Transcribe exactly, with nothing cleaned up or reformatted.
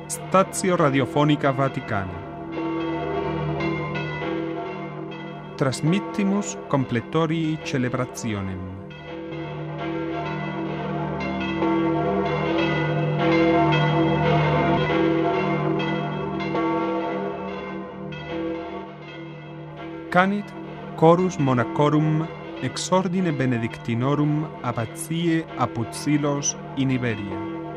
Stazio Radiofonica Vaticana. Transmittimus completorii celebrationem. Canit chorus monacorum ex ordine benedictinorum abbatiae apud Silos in Iberia.